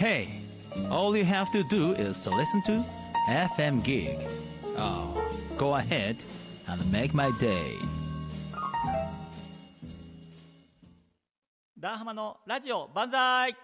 Hey, all you have to do is to listen to FM Gig. Oh, go ahead and make my day. ダーハマのラジオ万歳。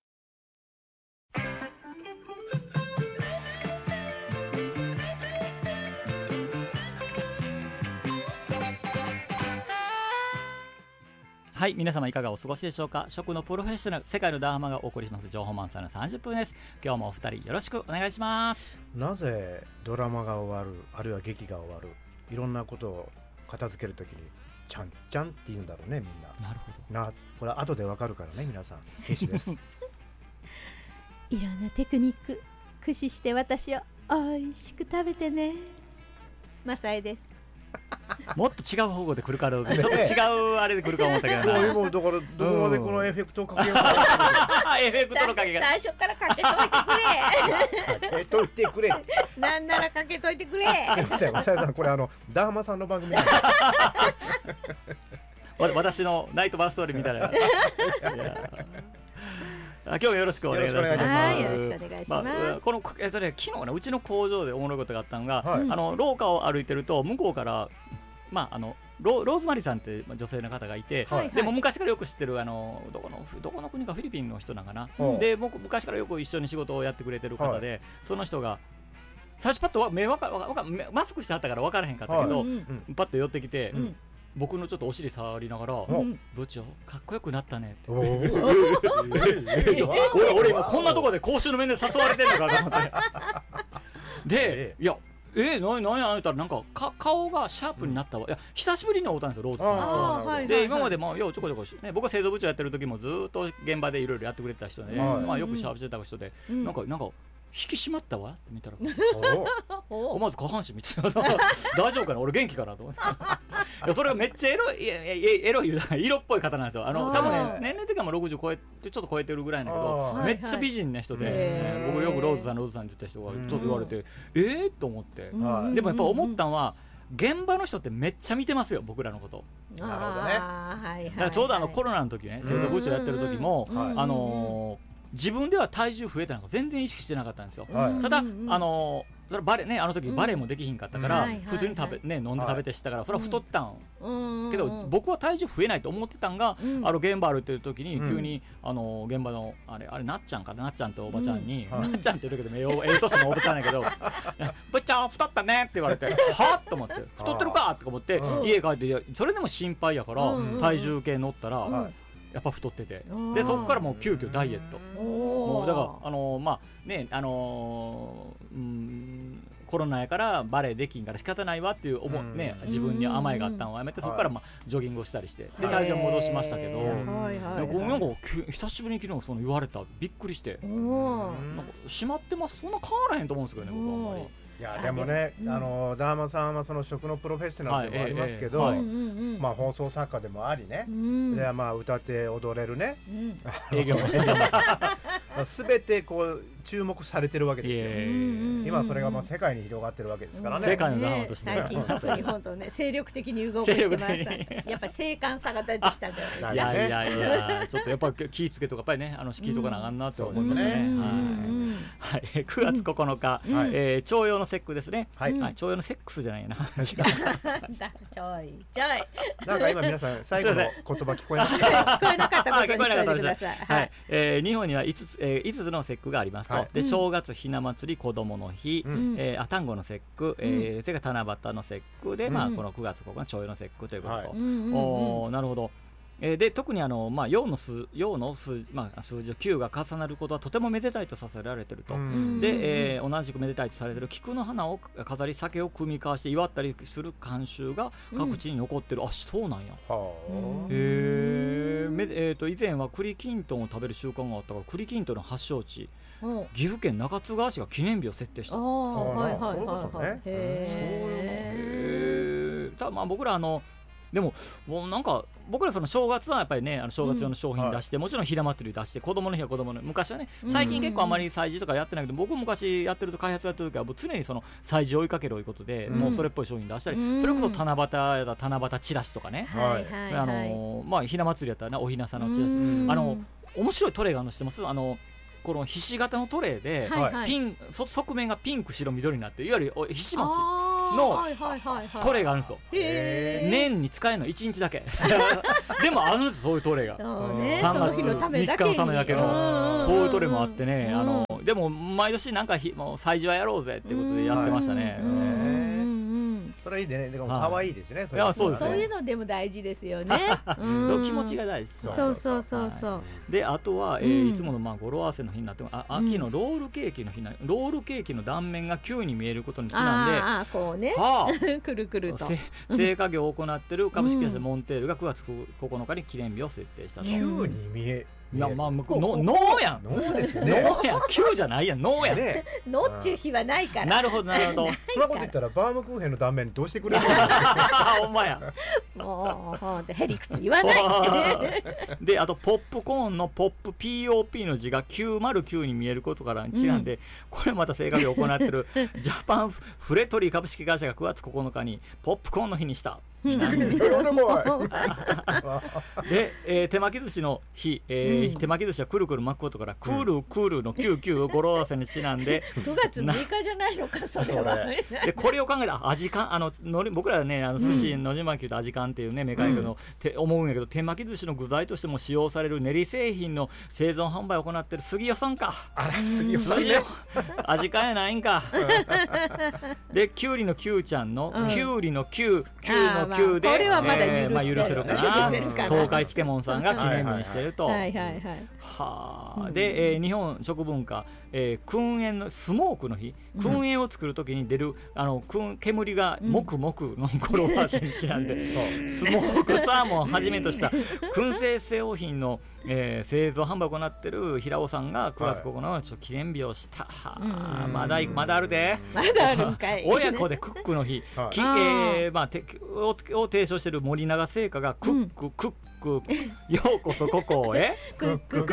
はい、皆様いかがお過ごしでしょうか。食のプロフェッショナル、世界のダーハマがお送りします情報満載の30分です。今日もお二人よろしくお願いします。 なぜドラマが終わる、あるいは劇が終わる、いろんなことを片付けるときにちゃんちゃんって言うんだろうね、みんな。 なるほど。 これ後でわかるからね、皆さん。ケシですいろんなテクニック駆使して私をおいしく食べてね。マサエです。 もっと違う方向で来るからちょっと違うあれで来るか思ったけどな。 もうだからどこまでこのエフェクトをかけようかエフェクトのかけが最初からかけといてくれかけといてくれなんならかけといてくれマサイさん、これダーハマさんの番組なんです私のナイトバーストーリーみたいな。今日もよろしくお願いします。 はい、よろしくお願いします。 この昨日ね、うちの工場でおもろいことがあったのが、 はい、 廊下を歩いてると向こうから、ローズマリーさんって女性の方がいて、 はい、 でも昔からよく知ってるどこの国かフィリピンの人なんかな、で僕昔からよく一緒に仕事をやってくれてる方で、はい、その人が最初パッとマスクしてあったから分からへんかったけど、パッと寄ってきて、僕のちょっとお尻触りながら、部長かっこよくなったねって俺今こんなところで公衆の面で誘われてるのかと思ってで、いや何やあんたらなんか顔がシャープになったわ、いや久しぶりに会うたんですよ、ローズさんと。で今までもようちょこちょこ、ね、僕は製造部長やってる時もずっと現場でいろいろやってくれてた人で、よくシャープしてた人で、なんか引き締まったわって見たらまず下半身見て大丈夫かな、俺元気かなと思っていやそれがめっちゃエロい色っぽい方なんですよ。多分ね、年齢的にも60超えてちょっと超えてるぐらいなんだけど、めっちゃ美人な人で、僕よくローズさんって言った人がちょっと言われて、と思って、でもやっぱ思ったのは、現場の人ってめっちゃ見てますよ、僕らのこと。 なるほどね。 だからちょうどコロナの時ね、製造部長やってる時も自分では体重増えたのか全然意識してなかったんですよ。ただそれバレね、あの時バレもできひんかったから、普通に飲んで食べてしたから、それは太ったんけど、僕は体重増えないと思ってたんが、現場歩いてる時に急に現場のあれなっちゃんかな、なっちゃんっておばちゃんに、なっちゃんって言うけど年のおばちゃんやけどぶっちゃん太ったねって言われて、はっと思って、太ってるかって思って家帰って、それでも心配やから体重計乗ったらやっぱ太ってて、でそこからもう急遽ダイエット。もうだからコロナやからバレエできんから仕方ないわっていう自分に甘えがあったのをやめて、そこからジョギングをしたりして、で体重戻しましたけど、なんか久しぶりに昨日言われた、びっくりして、なんか締まってます、そんな変わらへんと思うんですけどね、僕はあんまり。 いやでもね、ダーマさんはその食のプロフェッショナルでもありますけど、放送作家でもありね、で歌って踊れるね、営業も全てこう注目されてるわけですよ。今それが世界に広がってるわけですからね。 世界のダーマとして、 最近特に本当ね、精力的に動いてもらった。やっぱり精悍さが出てきたんじゃないですか。 いやちょっとやっぱり気ぃつけとかやっぱりね、気ぃとかなあかんなと思いますね。はい、9月9日、徴用の節句ですね。徴用のセックスじゃないな。 ちょい。 なんか今皆さん最後の言葉聞こえましたか？聞こえなかったことにしておいてください。 はい。日本には5つの節句がありますと。で、正月、ひな祭り、子供の日、端午の節句、それから七夕の節句で、この9月9日徴用の節句ということと。なるほど。で特に陽の数字9が重なることはとてもめでたいとさせられていると。で、同じくめでたいとされている菊の花を飾り、酒を組み交わして祝ったりする慣習が各地に残ってる。あ、そうなんや。以前は栗きんとんを食べる習慣があったから、栗きんとんの発祥地岐阜県中津川市が記念日を設定した。 そういうことね。 ただ僕らでもなんか僕らその正月はやっぱりね、正月用の商品出して、もちろんひな祭り出して、子供の日は子供の日、昔はね、最近結構あまり催事とかやってないけど、僕昔やってると開発やってる時はもう常にその催事を追いかけるということで、もうそれっぽい商品出したり、それこそ七夕チラシとかね、ひな祭りやったらね、おひなさんのチラシ、面白いトレーがしてます。 このひし形のトレーで、側面がピンク白緑になっていわゆるひし餅のトレーがあるんですよ。年に使えるの1日だけでもあるんですそういうトレーが、3月3日のためだけのそういうトレーもあってね、でも毎年なんかもう祭事はやろうぜっていうことでやってましたね。 それいいね。でも可愛いですね。 そういうのでも大事ですよね。 そう気持ちが大事。 そうであとはいつもの語呂合わせの日になって秋のロールケーキの日なロールケーキの断面が球に見えることにちなんで、 こうねくるくると製菓業を行っている株式会社モンテールが9月9日に記念日を設定したと。 球に見えいやまあ脳やん。 脳ですね。 脳やん。球じゃないやん。脳やん。 脳っちゅう日はないから。 なるほどなるほど。 そんなこと言ったらバームクーヘンの断面どうしてくれるの？ ほんまや。 もうほんとへりくつ言わない。 であとポップコーンのポップ POP の字が909に見えることからちなんで、これまた製菓業を行っているジャパンフレトリー株式会社が9月9日にポップコーンの日にした。で、手巻き寿司の日、手巻き寿司はくるくる巻くことからクールクールの99を語呂合わせにちなんで 9月6日じゃないのかそれは。 でこれを考えた味感僕らはね寿司のじ巻きと味感っていうねメカニックの思うんやけど、手巻き寿司の具材としても使用される練り製品の製造販売を行っている杉代さんか。 あら杉代さんね。 味感やないんか。できゅうりのきゅうちゃんのきゅうりのきゅうのきゅうでこれはまだ許せるかな。東海漬物さんが記念日にしてると。で日本食文化燻煙のスモークの日、燻煙を作るときに出る煙がもくもくの語呂合わせにちなんで、スモークサーモンをはじめとした燻製製品の製造販売を行っている平尾さんが9月9日の記念日をした。まだあるで。 まだあるんかい。 親子でクックの日を提唱している森永製菓がクックようこそここへクック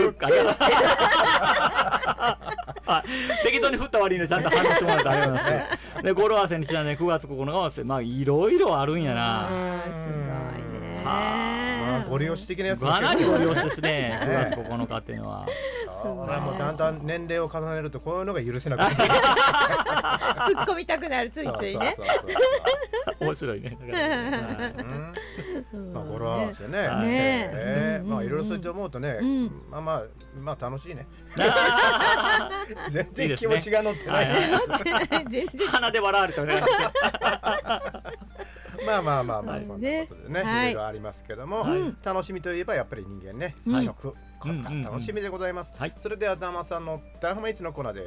適当に振った割にちゃんと反応してもらってありがとうございます。で語呂合わせにちなんで9月9日まあいろいろあるんやな。 すごいね。 ご利用し的なやつかなりご利用しですね。9月9日っていうのは。 これはもうだんだん年齢を重ねるとこういうのが許せなくなる。 突っ込みたくなるついついね。 面白いね。 まあ語呂合わせね。まあいろいろそうやって思うとね、まあ楽しいね。全然気持ちが乗ってない。 鼻で笑われたね。 まあそんなことでね、いろいろありますけども、楽しみといえばやっぱり人間ね、食楽しみでございます。それではダーマさんのダーハマイツのコーナーです。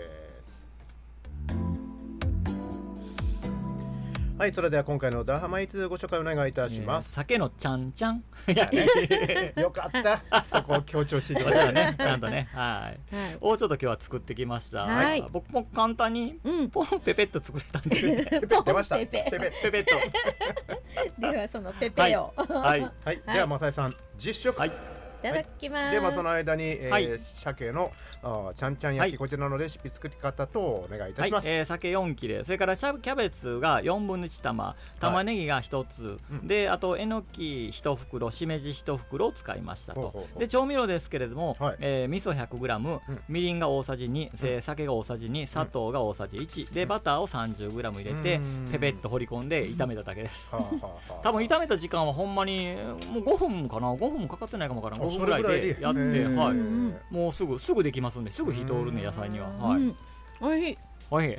はい、それでは今回のダーハマイツご紹介お願いいたします。 酒のちゃんちゃん。 よかった。そこを強調していただいてね、ちゃんとね、をちょっと今日は作ってきました。僕も簡単にポンペペッと作れたんで。 ペペ出ました。ペペッと。 ではそのペペを。 はい。ではマサイさん実食。 いただきます。 ではその間に鮭のちゃんちゃん焼き、こちらのレシピ作り方とお願いいたします。 鮭4切れ、それからキャベツが4分の1玉、玉ねぎが1つで、あとえのき1袋、しめじ1袋を使いましたと。で調味料ですけれども、味噌 100g、みりんが大さじ2、酒が大さじ2、砂糖が大さじ1で、バターを 30g 入れてペペッと放り込んで炒めただけです。多分炒めた時間はほんまにもう5分かな、5分もかかってないかもわからん。5分ぐらいでやって、もうすぐできますんで、すぐ火通るね、野菜には。 おいしい。 おいしい。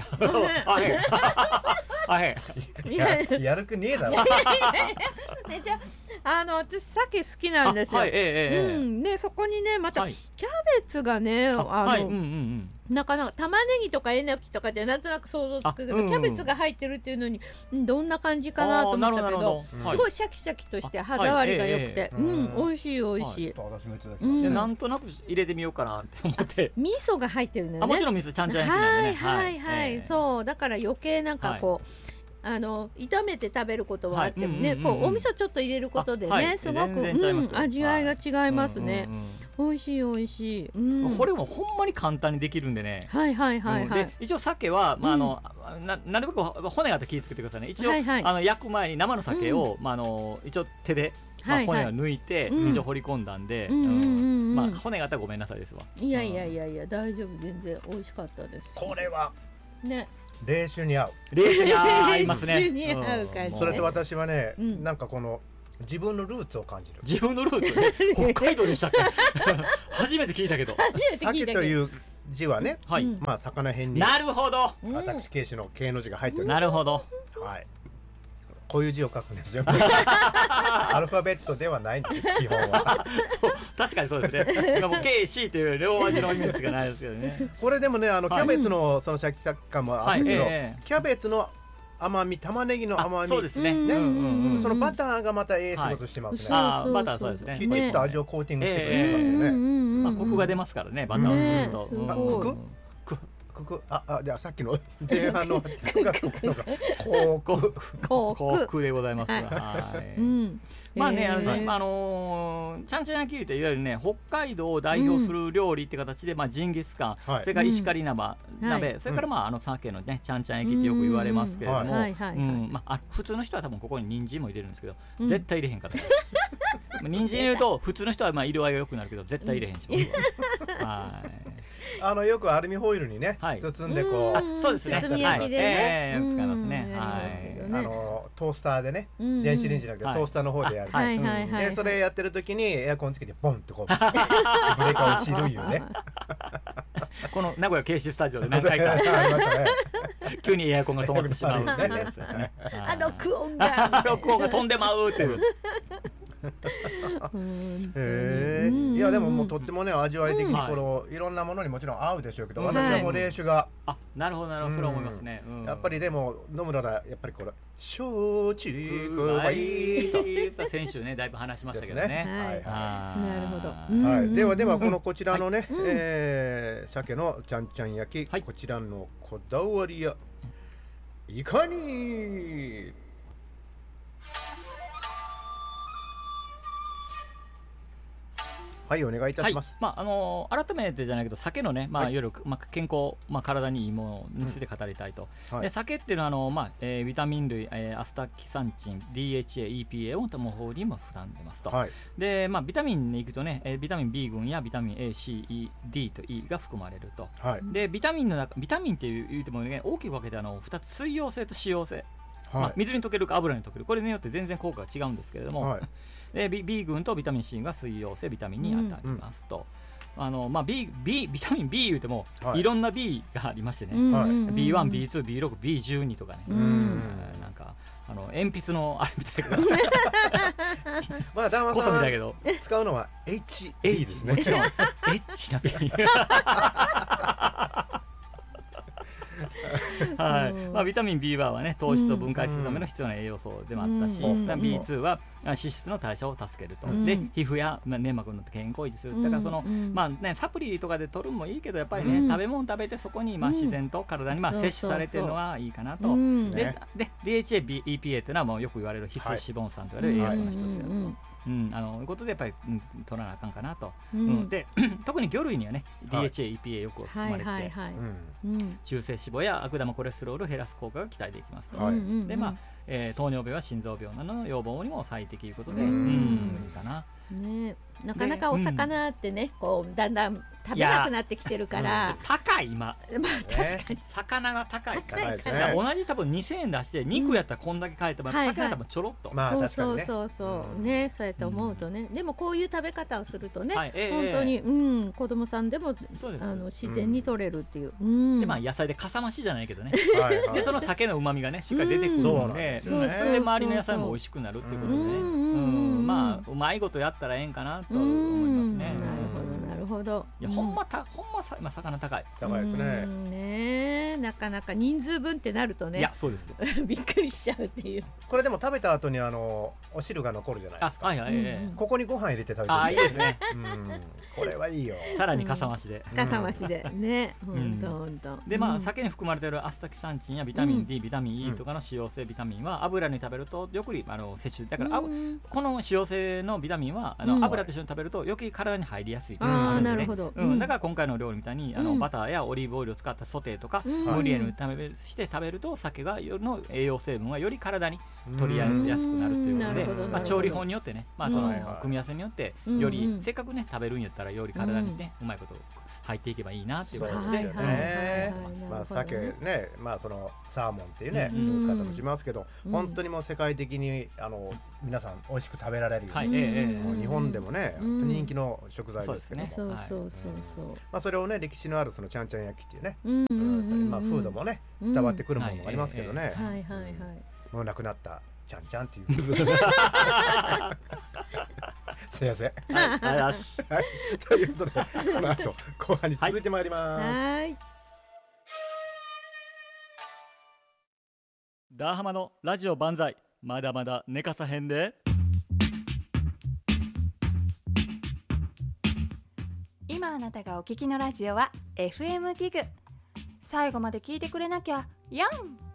やるくねえだろ。 じゃあ私鮭好きなんですよ。でそこにねまたキャベツがねなかなか玉ねぎとかえのきとかでなんとなく想像つくけど、キャベツが入ってるっていうのにどんな感じかなと思ったけど、すごいシャキシャキとして歯触りが良くて、美味しい美味しい。 なんとなく入れてみようかなって思って。 味噌が入ってるのね。 もちろん味噌ちゃんちゃん焼きなんでね。 そうだから余計なんかこう炒めて食べることはあってもね、こうお味噌ちょっと入れることでね、すごく味わいが違いますね。美味しい美味しい。 これもほんまに簡単にできるんでね。で一応鮭はなるべく骨があって気をつけてくださいね。一応焼く前に生の鮭を一応手でまあ、骨を抜いて水を掘り込んだんで、まあ、骨があったらごめんなさいですわ。 いやいやいやいや大丈夫、全然美味しかったです。 これはね、 冷酒に合う。 冷酒に合いますね。 冷酒に合う感じ。 それと私はね、なんかこの自分のルーツを感じる。 自分のルーツね。北海道でしたっけ？初めて聞いたけど。 鮭という字はね、まあ魚辺に。 なるほど。 私慶氏の慶の字が入っております。なるほど。 はい。こういう字を書くんですよ。アルファベットではないんです、基本は。 そう、確かにそうですね。今も KC という両文字のイメージしかないですけどね。 これでもね、キャベツのそのシャキシャキ感もあるけど、キャベツの甘み、玉ねぎの甘み、 そうですね。 そのバターがまた仕事してますね。 バターそうですね。 きちっと味をコーティングしてくれてますよね。 まあコクが出ますからね、バターをすると。 じゃあさっきの前半の9がつくのが幸福でございます。まあね、ちゃんちゃん焼きっていわゆるね、北海道を代表する料理って形で、まあジンギスカン、それから石狩鍋、それからまあ鮭のね、ちゃんちゃん焼きってよく言われますけれども、まあ普通の人は多分ここに人参も入れるんですけど、絶対入れへんかった。人参入れると普通の人はまあ色合いが良くなるけど、絶対入れへんします。 よくアルミホイルにね、包んでこう、そうですね。 包み焼きでね、 よく使いますね。 トースターでね、電子レンジじゃなくてトースターの方でやる。でそれやってる時にエアコンつけてボンとこうブレーカー落ちるいうね。 この名古屋警視スタジオで何回か急にエアコンが止まってしまうっていうやつですね。 録音が飛んでまうっていう。 いやでももうとってもね味わい的にこのいろんなものにもちろん合うでしょうけど、私はもう冷酒がなるほどなるほど、それは思いますね。 やっぱりでも飲むならやっぱりこれ焼酎がいいと先週ねだいぶ話しましたけどね。 なるほど。 ではこちらのね鮭のちゃんちゃん焼き、こちらのこだわりはいかに。はい、お願いいたします。 改めてじゃないけど鮭のね、いわゆる健康、体にいいものについて語りたいと。で鮭っていうのはビタミン類、アスタキサンチン、DHA、EPA をも方にも含んでますと。でビタミンに行くとね、ビタミン B 群やビタミン A、C、D と E が含まれると。でビタミンって言ってもね、大きく分けて2つ、水溶性と脂溶性。水に溶けるか油に溶ける、これによって全然効果が違うんですけれども、で B 群とビタミン C が水溶性ビタミンに当たりますと。ビタミン B 言うてもいろんな B がありましてね、B1、B2、B6、B12 とかね、なんか鉛筆のあれみたいなダーマさん使うのは HB ですね。 もちろん H な B。ビタミン B1 はね、糖質を分解するための必要な栄養素でもあったし、B2 は脂質の代謝を助けると。で皮膚や粘膜の健康を維持する。だからサプリとかで取るのもいいけど、やっぱりね、食べ物食べてそこに自然と体に摂取されてるのはいいかなと。で DHA、EPA っていうのはもうよく言われる必須脂肪酸と言われる栄養素の一つだと。いうことでやっぱり取らなあかんかなと。で特に魚類にはね DHA、EPA よく含まれて、中性脂肪や悪玉コレステロールを減らす効果が期待できますと。で糖尿病や心臓病などの予防にも最適ということでいいかな。 なかなかお魚ってね、だんだん食べなくなってきてるから高い今。 確かに魚が高いから同じ多分2000円出して肉やったらこんだけ買えても魚は多分ちょろっと。 そうね、そうやって思うとね。でもこういう食べ方をするとね、本当に子供さんでも自然に取れるっていう。 で野菜でかさ増しじゃないけどね。でその鮭の旨味がねしっかり出てくるので、で周りの野菜も美味しくなるっていうことでね。うまいことやったらええんかなと思いますね。 なるほど。 いやほんま魚高いですね。 ね、なかなか人数分ってなるとね。 いやそうです。 びっくりしちゃうっていう。 これでも食べた後にお汁が残るじゃないですか。ここにご飯入れて食べて。 いいですね。 これはいいよ。 さらにかさ増しで。 かさ増しでね。本当。 で鮭に含まれているアスタキサンチンやビタミン D、ビタミン E とかの脂溶性ビタミンは油に食べるとよく摂取だからこの脂溶性のビタミンは油と一緒に食べると余計体に入りやすい。 なるほど。 だから今回の料理みたいにバターやオリーブオイルを使ったソテーとか無理にして食べると酒の栄養成分がより体に取りやすくなるということで、調理法によってね、その組み合わせによってよりせっかくね食べるんやったらより体にねうまいこと入っていけばいいなっていう感じで、 鮭ね、そのサーモンっていうね言い方もしますけど、本当にもう世界的に皆さん美味しく食べられるように、日本でもね本当に人気の食材ですけども、それをね歴史のあるそのちゃんちゃん焼きっていうね、風土もね伝わってくるものがありますけどね、もうなくなったちゃんちゃんっていうすいません。ということでこの後後半に続いてまいります。 ダーハマのラジオ万歳、まだまだ寝かさへんで。 今あなたがお聞きのラジオは FM ギグ。最後まで聞いてくれなきゃやん。